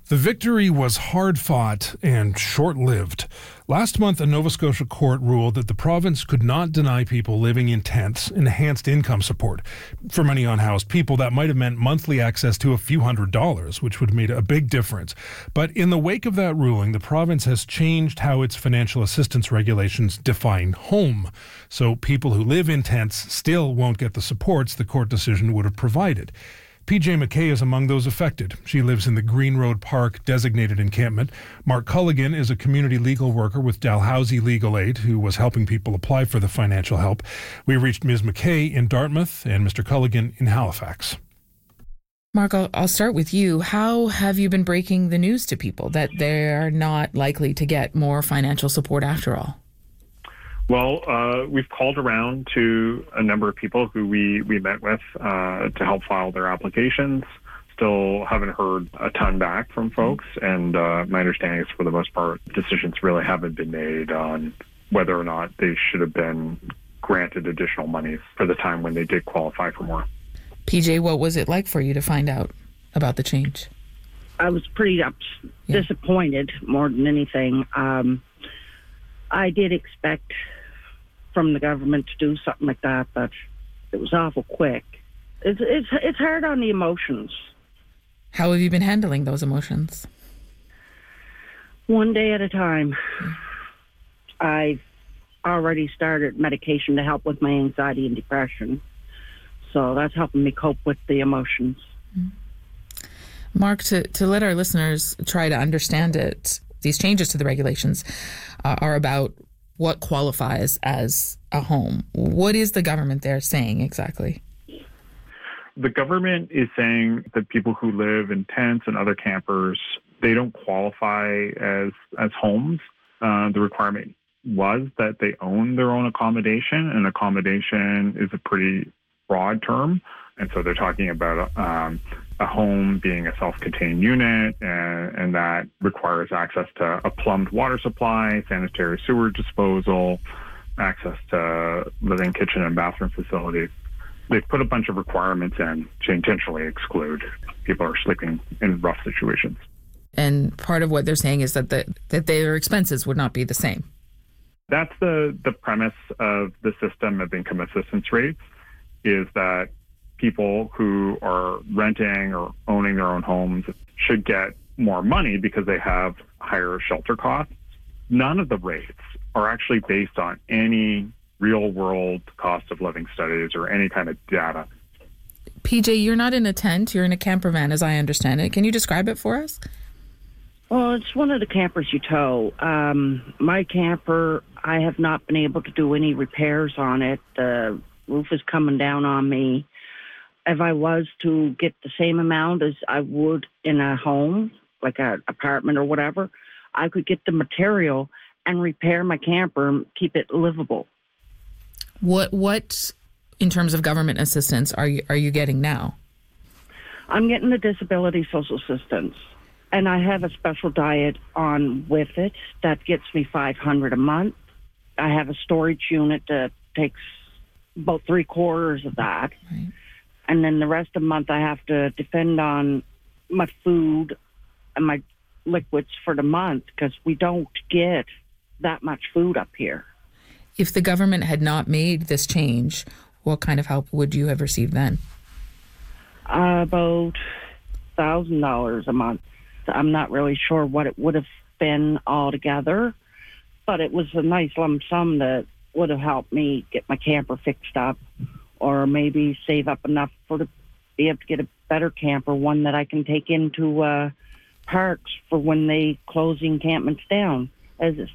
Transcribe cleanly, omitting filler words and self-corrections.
The victory was hard-fought and short-lived. Last month, a Nova Scotia court ruled that the province could not deny people living in tents enhanced income support. For many unhoused people, that might have meant monthly access to a few $100s, which would have made a big difference. But in the wake of that ruling, the province has changed how its financial assistance regulations define home. So people who live in tents still won't get the supports the court decision would have provided. PJ McKay is among those affected. She lives in the Green Road Park designated encampment. Mark Culligan is a community legal worker with Dalhousie Legal Aid who was helping people apply for the financial help. We reached Ms. McKay in Dartmouth and Mr. Culligan in Halifax. Mark, I'll start with you. How have you been breaking the news to people that they're not likely to get more financial support after all? Well, we've called around to a number of people who we met with to help file their applications. Still haven't heard a ton back from folks, and my understanding is for the most part, decisions really haven't been made on whether or not they should have been granted additional money for the time when they did qualify for more. PJ, what was it like for you to find out about the change? I was pretty disappointed more than anything. I did expect from the government to do something like that, but it was awful quick. It's hard on the emotions. How have you been handling those emotions? One day at a time. I've already started medication to help with my anxiety and depression, so that's helping me cope with the emotions. Mark, to let our listeners try to understand it, these changes to the regulations are about what qualifies as a home. What is the government there saying exactly? The government is saying that people who live in tents and other campers, they don't qualify as homes. The requirement was that they own their own accommodation, and accommodation is a pretty broad term. And so they're talking about a home being a self-contained unit, and that requires access to a plumbed water supply, sanitary sewer disposal, access to living kitchen and bathroom facilities. They've put a bunch of requirements in to intentionally exclude people who are sleeping in rough situations. And part of what they're saying is that their expenses would not be the same. That's the premise of the system of income assistance rates, is that people who are renting or owning their own homes should get more money because they have higher shelter costs. None of the rates are actually based on any real-world cost of living studies or any kind of data. PJ, you're not in a tent, you're in a camper van, as I understand it. Can you describe it for us? Well, it's one of the campers you tow. My camper, I have not been able to do any repairs on it. The roof is coming down on me. If I was to get the same amount as I would in a home, like an apartment or whatever, I could get the material and repair my camper and keep it livable. What in terms of government assistance are you getting now? I'm getting the disability social assistance, and I have a special diet on with it that gets me $500 a month. I have a storage unit that takes about 3/4 of that. Right. And then the rest of the month I have to depend on my food and my liquids for the month because we don't get that much food up here. If the government had not made this change, what kind of help would you have received then? About $1,000 a month. I'm not really sure what it would have been altogether, but it was a nice lump sum that would have helped me get my camper fixed up, or maybe save up enough to be able to get a better camper, one that I can take into parks for when they close the encampments down. As